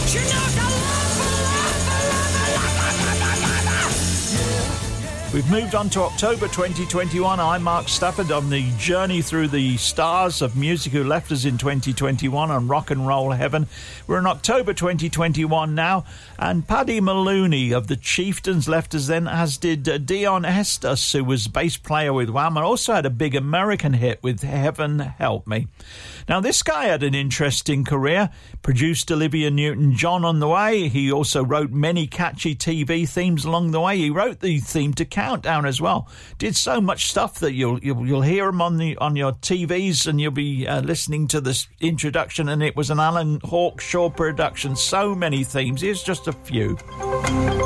We've moved on to October 2021. I'm Mark Stafford on the journey through the stars of music who left us in 2021 on Rock and Roll Heaven. We're in October 2021 now, and Paddy Maloney of the Chieftains left us then, as did Dion Estes, who was bass player with Wham and also had a big American hit with Heaven Help Me. Now, this guy had an interesting career, produced Olivia Newton-John on the way. He also wrote many catchy TV themes along the way. He wrote the theme to Countdown as well. Did so much stuff that you'll hear him on your TVs, and you'll be listening to this introduction, and it was an Alan Hawkshaw production. So many themes. Here's just a few.